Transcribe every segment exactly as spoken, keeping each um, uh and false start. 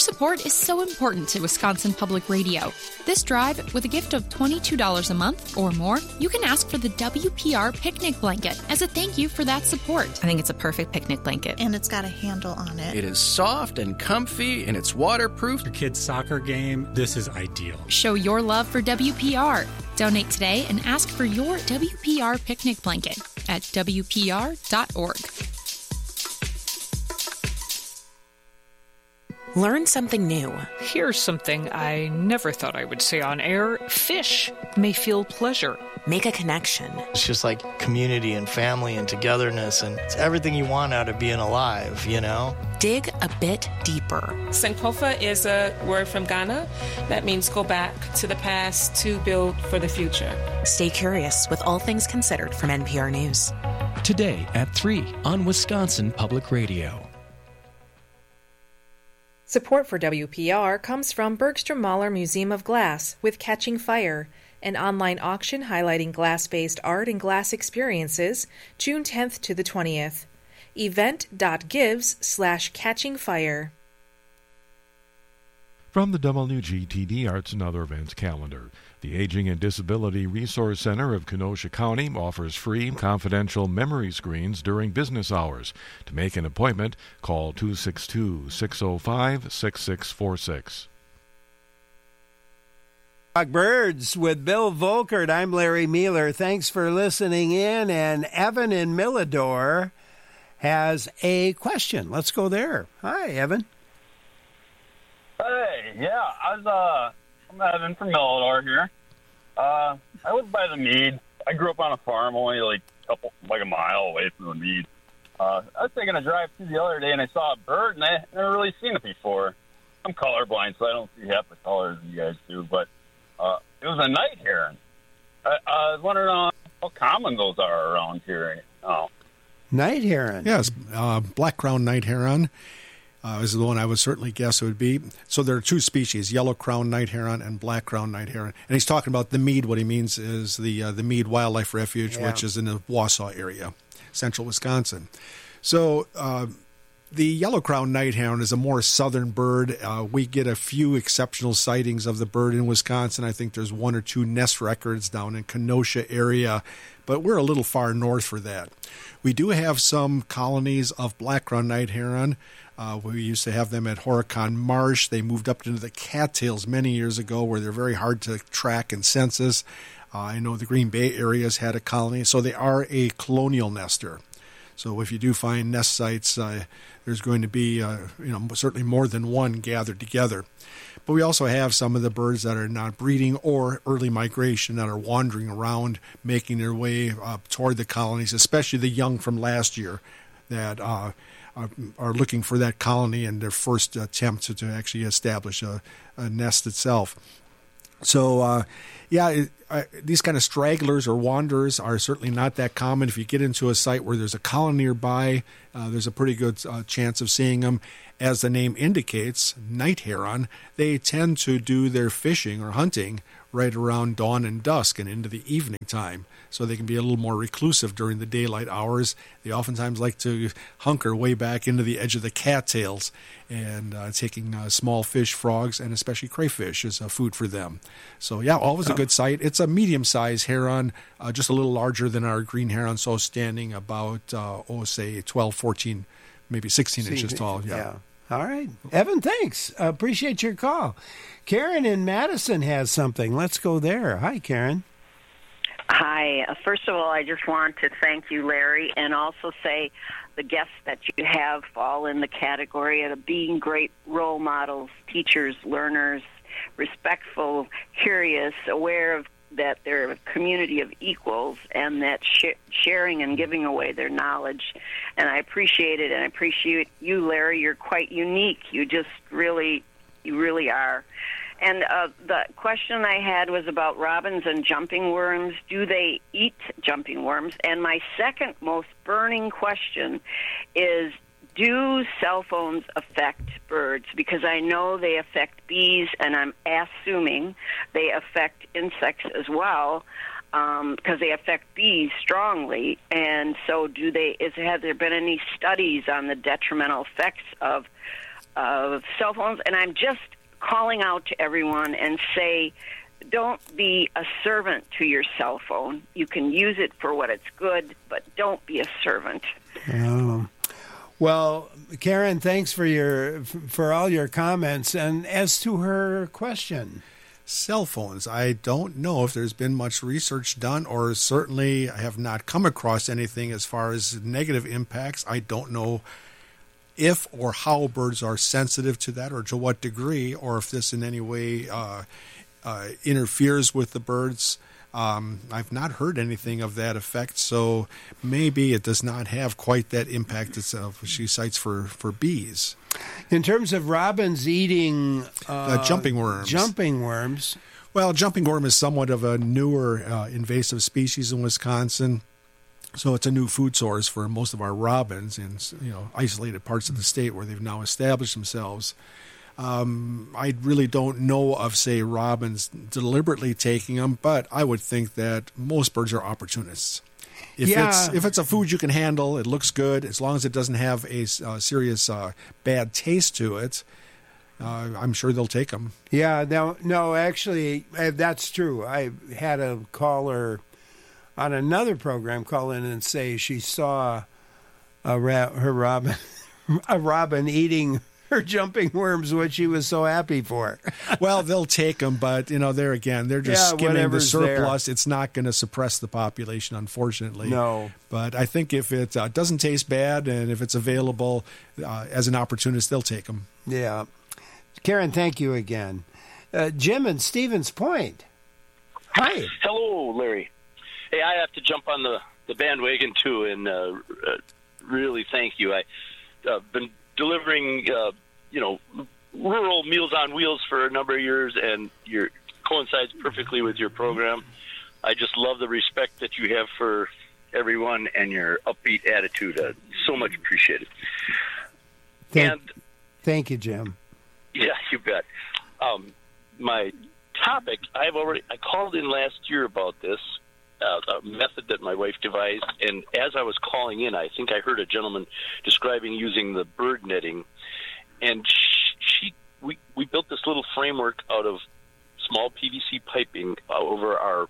support is so important to Wisconsin Public Radio. This drive, with a gift of twenty-two dollars a month or more, you can ask for the W P R picnic blanket as a thank you for that support. I think it's a perfect picnic blanket. And it's got a handle on it. It is soft and comfy, and it's waterproof. Your kid's soccer game, this is ideal. Show your love for W P R. Donate today and ask for your W P R picnic blanket at W P R dot org. Learn something new. Here's something I never thought I would say on air. Fish may feel pleasure. Make a connection. It's just like community and family and togetherness, and it's everything you want out of being alive, you know? Dig a bit deeper. Sankofa is a word from Ghana that means go back to the past to build for the future. Stay curious with All Things Considered from N P R News. Today at three on Wisconsin Public Radio. Support for W P R comes from Bergstrom Mahler Museum of Glass with Catching Fire, an online auction highlighting glass-based art and glass experiences, June tenth to the twentieth. event.gives slash catching fire. From the W G T D Arts and Other Events calendar, the Aging and Disability Resource Center of Kenosha County offers free, confidential memory screens during business hours. To make an appointment, call two six two, six oh five, six six four six. Talk Birds with Bill Volkert. I'm Larry Mueller. Thanks for listening in. And Evan in Millador has a question. Let's go there. Hi, Evan. Hey, yeah, I was, uh, I'm Evan from Millador here. Uh, I live by the Mead. I grew up on a farm only like a couple, like a mile away from the Mead. Uh, I was taking a drive through the other day and I saw a bird and I never really seen it before. I'm colorblind, so I don't see half the colors you guys do, but uh, it was a night heron. I, I was wondering uh, how common those are around here. Oh. Night heron? Yes, uh, black-crowned night heron. Uh, is the one I would certainly guess it would be. So there are two species, yellow-crowned night heron and black-crowned night heron. And he's talking about the Mead. What he means is the uh, the Mead Wildlife Refuge, yeah. which is in the Wausau area, central Wisconsin. So uh, the yellow-crowned night heron is a more southern bird. Uh, we get a few exceptional sightings of the bird in Wisconsin. I think there's one or two nest records down in Kenosha area, but we're a little far north for that. We do have some colonies of black-crowned night heron. Uh, we used to have them at Horicon Marsh. They moved up into the cattails many years ago where they're very hard to track and census. Uh, I know the Green Bay areas had a colony, so they are a colonial nester. So if you do find nest sites, uh, there's going to be uh, you know certainly more than one gathered together. But we also have some of the birds that are not breeding or early migration that are wandering around, making their way uh, toward the colonies, especially the young from last year that uh, are, are looking for that colony and their first attempt to, to actually establish a, a nest itself. So, uh, yeah, it, uh, these kind of stragglers or wanderers are certainly not that common. If you get into a site where there's a colony nearby, uh, there's a pretty good uh, chance of seeing them. As the name indicates, night heron, they tend to do their fishing or hunting right around dawn and dusk and into the evening time. So they can be a little more reclusive during the daylight hours. They oftentimes like to hunker way back into the edge of the cattails and uh, taking uh, small fish, frogs, and especially crayfish as uh, food for them. So, yeah, always a good sight. It's a medium-sized heron, uh, just a little larger than our green heron, so standing about, uh, oh, say, twelve, fourteen, maybe sixteen See, inches tall. Yeah. yeah. All right. Evan, thanks. Uh, appreciate your call. Karen in Madison has something. Let's go there. Hi, Karen. Hi. Uh, first of all, I just want to thank you, Larry, and also say the guests that you have fall in the category of being great role models, teachers, learners, respectful, curious, aware of that they're a community of equals and that sh- sharing and giving away their knowledge. And I appreciate it, and I appreciate you, Larry. You're quite unique. You just really, you really are. And uh, the question I had was about robins and jumping worms. Do they eat jumping worms? And my second most burning question is, do cell phones affect birds? Because I know they affect bees, and I'm assuming they affect insects as well, um, because they affect bees strongly. And so do they? Is, have there been any studies on the detrimental effects of uh, cell phones, and I'm just calling out to everyone and say, don't be a servant to your cell phone. You can use it for what it's good, but don't be a servant. Um, well, Karen, thanks for your for all your comments. And as to her question, cell phones, I don't know if there's been much research done, or certainly I have not come across anything as far as negative impacts. I don't know if or how birds are sensitive to that, or to what degree, or if this in any way uh, uh, interferes with the birds. Um, I've not heard anything of that effect, so maybe it does not have quite that impact itself she cites for, for bees. In terms of robins eating uh, uh, jumping worms, jumping worms. Well, jumping worm is somewhat of a newer uh, invasive species in Wisconsin. So it's a new food source for most of our robins in, you know, isolated parts of the state where they've now established themselves. Um, I really don't know of, say, robins deliberately taking them, but I would think that most birds are opportunists. If yeah. it's if it's a food you can handle, it looks good, as long as it doesn't have a uh, serious uh, bad taste to it, uh, I'm sure they'll take them. Yeah, no, no, actually, uh, that's true. I had a caller on another program call in and say she saw a ra- her robin, a robin eating her jumping worms, which she was so happy for. Well, they'll take them, but, you know, there again, they're just yeah, skimming the surplus. There. It's not going to suppress the population, unfortunately. No. But I think if it uh, doesn't taste bad and if it's available uh, as an opportunist, they'll take them. Yeah. Karen, thank you again. Uh, Jim in Stevens Point. Hi. Hello, Larry. Hey, I have to jump on the, the bandwagon, too, and uh, uh, really thank you. I've uh, been delivering, uh, you know, rural Meals on Wheels for a number of years, and your coincides perfectly with your program. I just love the respect that you have for everyone and your upbeat attitude. Uh, so much appreciated. Thank, and thank you, Jim. Yeah, you bet. Um, my topic, I've already I called in last year about this. Uh, a method that my wife devised, and as I was calling in, I think I heard a gentleman describing using the bird netting, and she, she we we built this little framework out of small P V C piping uh, over our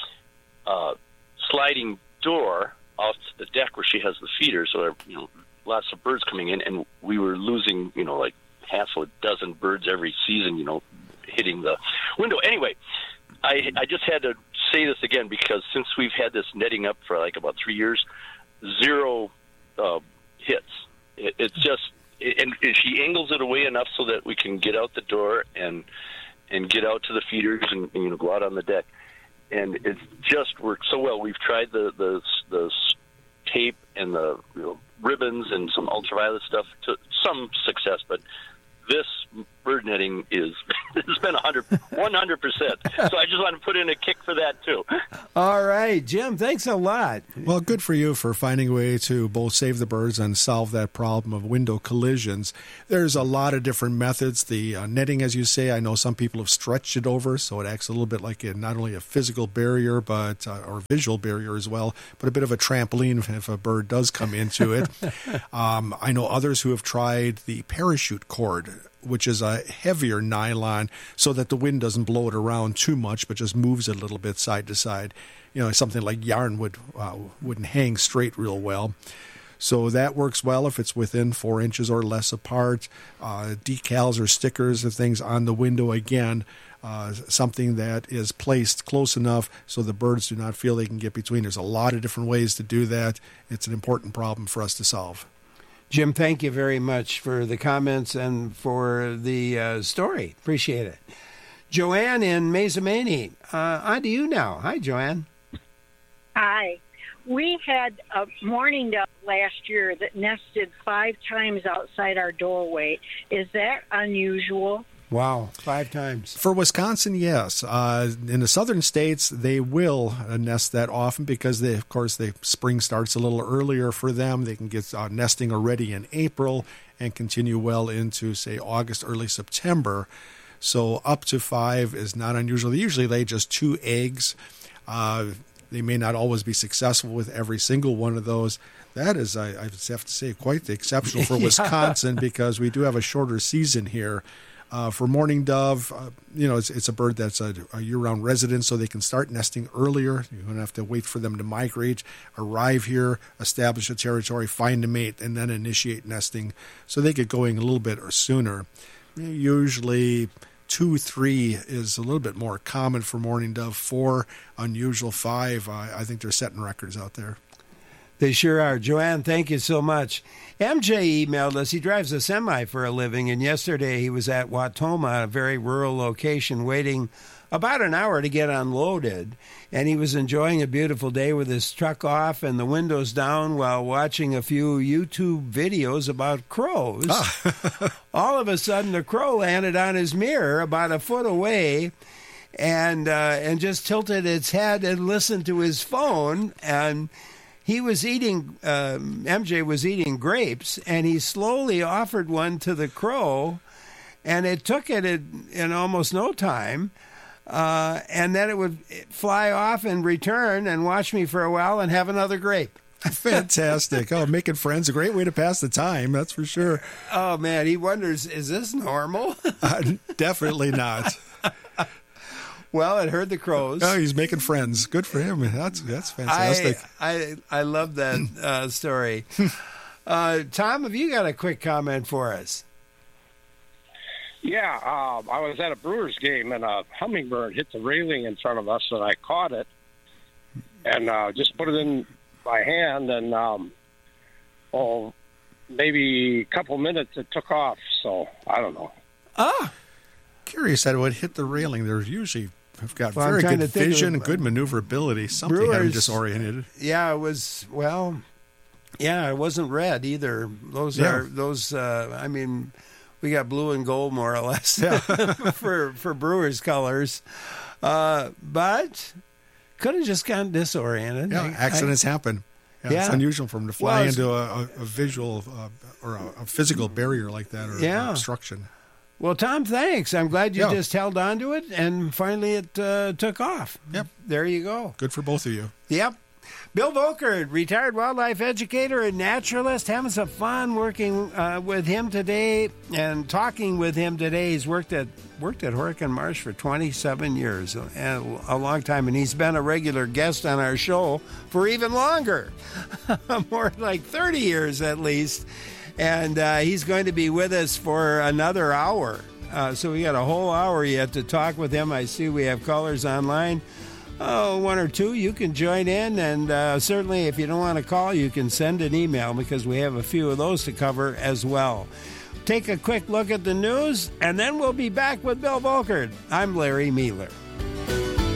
uh, sliding door off the deck where she has the feeder, so there are, you know, lots of birds coming in, and we were losing, you know, like half a dozen birds every season, you know, hitting the window. Anyway, I I just had to say this again because since we've had this netting up for like about three years, zero uh, hits. It, it's just, it, and, and she angles it away enough so that we can get out the door and and get out to the feeders and, and you know, go out on the deck. And it's just worked so well. We've tried the the, the tape and the, you know, ribbons and some ultraviolet stuff to some success, but this bird netting is it's been one hundred percent. So I just want to put in a kick for that, too. All right, Jim, thanks a lot. Well, good for you for finding a way to both save the birds and solve that problem of window collisions. There's a lot of different methods. The uh, netting, as you say, I know some people have stretched it over, so it acts a little bit like a, not only a physical barrier, but uh, or visual barrier as well, but a bit of a trampoline if a bird does come into it. um, I know others who have tried the parachute cord, which is a heavier nylon so that the wind doesn't blow it around too much, but just moves it a little bit side to side. You know, something like yarn would, uh, wouldn't hang straight real well. So that works well if it's within four inches or less apart. Uh, decals or stickers or things on the window, again, uh, something that is placed close enough so the birds do not feel they can get between. There's a lot of different ways to do that. It's an important problem for us to solve. Jim, thank you very much for the comments and for the uh, story. Appreciate it. Joanne in Mazamani, uh, on to you now. Hi, Joanne. Hi. We had a mourning dove last year that nested five times outside our doorway. Is that unusual? Wow, five times. For Wisconsin, yes. Uh, in the southern states, they will uh, nest that often because, they, of course, the spring starts a little earlier for them. They can get uh, nesting already in April and continue well into, say, August, early September. So up to five is not unusual. They usually lay just two eggs. Uh, They may not always be successful with every single one of those. That is, I, I have to say, quite exceptional for Yeah. Wisconsin because we do have a shorter season here. Uh, for mourning dove, uh, you know, it's, it's a bird that's a, a year-round resident, so they can start nesting earlier. You don't have to wait for them to migrate, arrive here, establish a territory, find a mate, and then initiate nesting. So they get going a little bit sooner. Usually two, three is a little bit more common for mourning dove. Four, unusual. Five, uh, I think they're setting records out there. They sure are. Joanne, thank you so much. M J emailed us. He drives a semi for a living, and yesterday he was at Watoma, a very rural location, waiting about an hour to get unloaded. And he was enjoying a beautiful day with his truck off and the windows down while watching a few YouTube videos about crows. Oh. All of a sudden, a crow landed on his mirror about a foot away and, uh, and just tilted its head and listened to his phone. And he was eating, uh, M J was eating grapes, and he slowly offered one to the crow, and it took it in, in almost no time, uh, and then it would fly off and return and watch me for a while and have another grape. Fantastic. Oh, making friends, a great way to pass the time, that's for sure. Oh, man, he wonders, is this normal? uh, definitely not. Well, it heard the crows. Oh, he's making friends. Good for him. That's that's fantastic. I I, I love that uh, story. Uh, Tom, have you got a quick comment for us? Yeah, um, I was at a Brewers game, and a hummingbird hit the railing in front of us, and I caught it and uh, just put it in my hand, and um, oh, maybe a couple minutes it took off, so I don't know. Ah! Curious that it would hit the railing. They're usually have got Well, very I'm good trying to vision think and of- good maneuverability. Something had him disoriented. Yeah, it was, well, yeah, it wasn't red either. Those Yeah. are, those, uh, I mean, we got blue and gold more or less Yeah. for, for Brewers colors. Uh, but could have just gotten disoriented. Yeah, I- accidents I- happen. Yeah, Yeah. It's unusual for him to fly Well, it's- into a, a, a visual uh, or a, a physical barrier like that or Yeah. obstruction. Well, Tom, thanks. I'm glad you Yeah. just held on to it, and finally it uh, took off. Yep. There you go. Good for both of you. Yep. Bill Volker, retired wildlife educator and naturalist, having some fun working uh, with him today and talking with him today. He's worked at worked at Horicon Marsh for twenty-seven years, a, a long time, and he's been a regular guest on our show for even longer, more like thirty years at least. And uh, he's going to be with us for another hour. Uh, so we got a whole hour yet to talk with him. I see we have callers online. Oh, one or two, you can join in. And uh, certainly if you don't want to call, you can send an email because we have a few of those to cover as well. Take a quick look at the news, and then we'll be back with Bill Volker. I'm Larry Mueller.